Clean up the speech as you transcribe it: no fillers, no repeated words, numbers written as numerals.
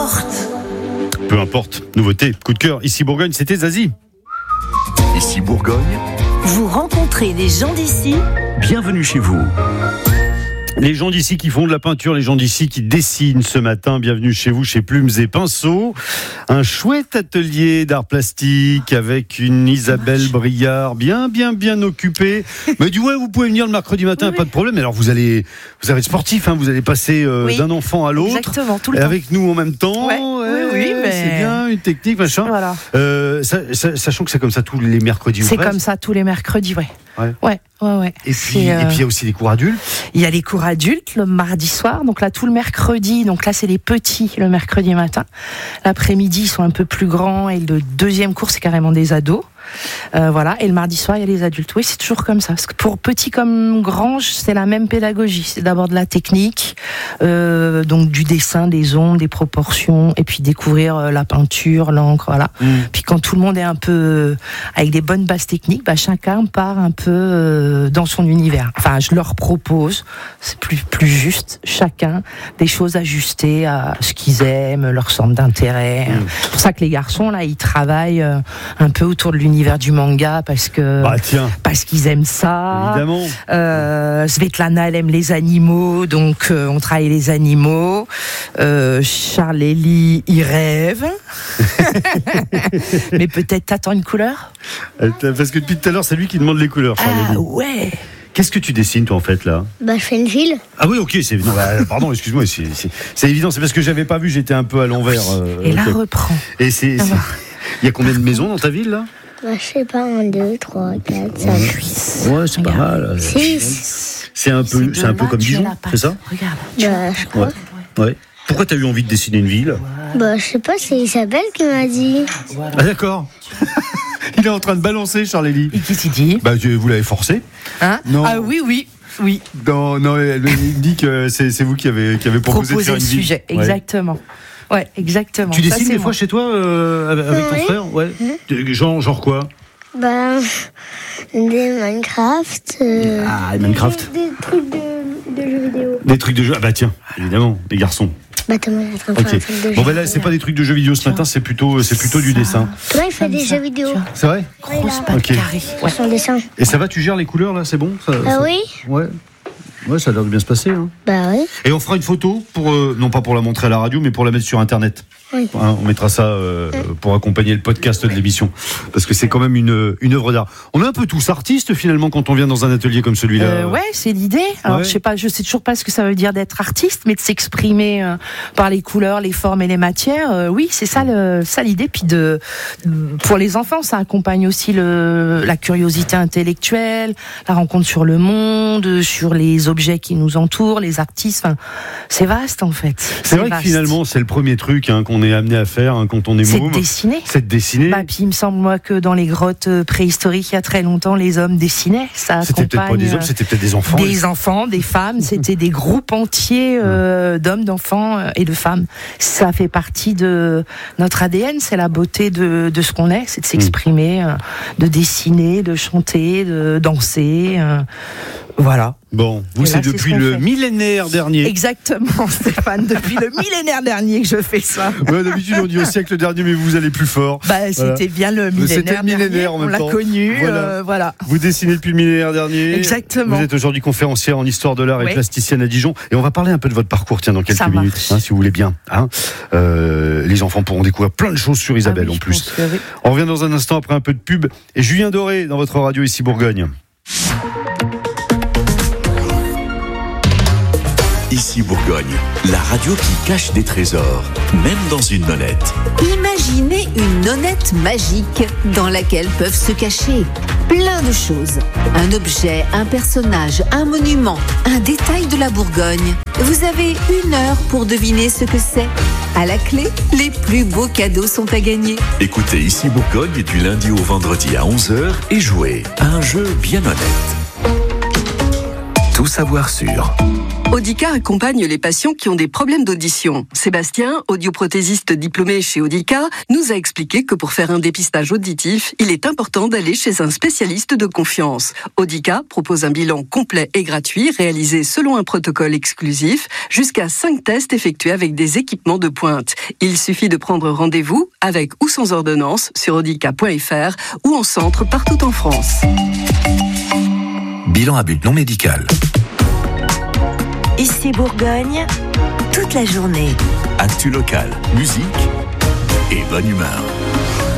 importe. Peu importe. Nouveauté, coup de cœur. Ici Bourgogne, c'était Zazie. Ici Bourgogne, Vous rencontrez les gens d'ici. bienvenue chez vous. Les gens d'ici qui font de la peinture, les gens d'ici qui dessinent ce matin. Bienvenue chez vous, chez Plumes et Pinceaux. Un chouette atelier d'art plastique avec une Isabelle Briard bien occupée. Mais du ouais, vous pouvez venir le mercredi matin, Oui. pas de problème. Alors vous allez être sportif, hein, vous allez passer Oui. d'un enfant à l'autre. Exactement, tout le Et temps. avec nous en même temps. Ouais, oui, mais- C'est bien, une technique, machin. Voilà. Sachant que c'est comme ça tous les mercredis. ou C'est presque. comme ça tous les mercredis, ouais. Ouais. Ouais. Et puis il y a aussi des cours adultes. Il y a les cours adultes le mardi soir, donc là tout le mercredi, donc là c'est les petits le mercredi matin. L'après-midi ils sont un peu plus grands et le deuxième cours c'est carrément des ados. Voilà, et le mardi soir il y a les adultes. Oui, c'est toujours comme ça. Parce que pour petits comme grands, c'est la même pédagogie. C'est d'abord de la technique, donc du dessin, des ombres, des proportions, et puis découvrir la peinture, l'encre, voilà. Puis quand tout le monde est un peu avec des bonnes bases techniques, bah, chacun part un peu dans son univers. Enfin, je leur propose, c'est plus juste, chacun des choses ajustées à ce qu'ils aiment, leur centre d'intérêt. C'est pour ça que les garçons là, ils travaillent un peu autour de l'univers du manga parce qu'ils aiment ça. Évidemment. Svetlana, elle aime les animaux, donc on travaille les animaux. Charles Elie, il rêve. Mais peut-être t'attends une couleur? Parce que depuis tout à l'heure, c'est lui qui demande les couleurs. Ah ouais. Qu'est-ce que tu dessines, toi, en fait, là? Bah, je fais une ville. Ah oui, ok, c'est évident. Pardon, excuse-moi, c'est évident. C'est parce que j'avais pas vu, j'étais un peu à l'envers. Et là, ok. reprends. Et il y a combien de maisons dans ta ville, là? Bah, je sais pas, 1, 2, 3, 4, 5, 6. Ouais, c'est pas mal. 6. C'est un peu comme Dijon, c'est ça? Regarde. Bah, je crois. Ouais. Pourquoi t'as eu envie de dessiner une ville? Bah, je sais pas, c'est Isabelle qui m'a dit. Ah d'accord. Il est en train de balancer, Charles-Élie. Et qui s'y dit? Bah, vous l'avez forcé? Hein? Non. Ah oui. Non, elle me dit que c'est vous qui avez proposé de faire une le ville. sujet, Ouais. exactement. Ouais, exactement. Tu Ça, dessines c'est des moi. fois chez toi avec ton Oui. frère? Ouais. Genre quoi? Bah, des Minecraft. Minecraft. Des trucs de jeux vidéo. Des trucs de jeu. Ah bah tiens, évidemment, les garçons. Bah, Thomas est en train de faire Ok. un truc de jeu Bon bah là, c'est vidéo. pas des trucs de jeux vidéo ce matin, c'est plutôt du dessin. Toi, il fait Comme des ça, jeux vidéo. tu vois. C'est vrai? Grosse là. patte Ok. carrée. Ouais. Son dessin. Et ça va, tu gères les couleurs là, c'est bon? Ah oui? Ouais. Ouais, ça a l'air de bien se passer. Hein. Bah oui. Et on fera une photo pour, non pas pour la montrer à la radio, mais pour la mettre sur Internet. Oui. Hein, on mettra ça pour accompagner le podcast de l'émission, parce que c'est quand même une œuvre d'art. On est un peu tous artistes finalement quand on vient dans un atelier comme celui-là. Ouais, c'est l'idée. Alors Ouais. je sais toujours pas ce que ça veut dire d'être artiste, mais de s'exprimer par les couleurs, les formes et les matières. Oui, c'est ça l'idée. Puis pour les enfants, ça accompagne aussi la curiosité intellectuelle, la rencontre sur le monde, sur les objets qui nous entourent, les artistes. Enfin, c'est vaste en fait. C'est vrai que vaste. finalement c'est le premier truc qu'on est amené à faire quand on est C'est môme. de dessiner. C'est de dessiner. Bah, puis il me semble moi que dans les grottes préhistoriques il y a très longtemps, les hommes dessinaient. Ça C'était peut-être pas accompagne, des hommes, c'était peut-être des enfants. des enfants, des femmes, c'était des groupes entiers d'hommes, d'enfants et de femmes. Ça fait partie de notre ADN, c'est la beauté de ce qu'on est, c'est de s'exprimer, de dessiner, de chanter, de danser. Voilà. Bon, vous Et c'est là, c'est depuis ce qu'on le fait. millénaire dernier. Exactement, Stéphane, depuis le millénaire dernier que je fais ça. Ouais, d'habitude on dit au siècle dernier, mais vous allez plus fort. Bah, c'était bien le millénaire. C'était le millénaire dernier, en même on l'a temps. connu, Voilà. voilà. Vous dessinez depuis le millénaire dernier. Exactement. Vous êtes aujourd'hui conférencière en histoire de l'art et Oui. plasticienne à Dijon. Et on va parler un peu de votre parcours, tiens, dans quelques Ça minutes, marche. si vous voulez bien. Les enfants pourront découvrir plein de choses sur Isabelle Ah oui, en je plus. pense que oui. On revient dans un instant après un peu de pub. Et Julien Doré dans votre radio ici Bourgogne. Ici Bourgogne, la radio qui cache des trésors, même dans une nonnette. Imaginez une nonnette magique dans laquelle peuvent se cacher plein de choses. Un objet, un personnage, un monument, un détail de la Bourgogne. Vous avez 1 heure pour deviner ce que c'est. À la clé, les plus beaux cadeaux sont à gagner. Écoutez Ici Bourgogne du lundi au vendredi à 11h et jouez à un jeu bien honnête. Tout savoir sur Audica accompagne les patients qui ont des problèmes d'audition. Sébastien, audioprothésiste diplômé chez Audica, nous a expliqué que pour faire un dépistage auditif, il est important d'aller chez un spécialiste de confiance. Audica propose un bilan complet et gratuit réalisé selon un protocole exclusif, jusqu'à 5 tests effectués avec des équipements de pointe. Il suffit de prendre rendez-vous avec ou sans ordonnance sur audica.fr ou en centre partout en France. Bilan à but non médical. Ici Bourgogne, toute la journée. Actu locale, musique et bonne humeur.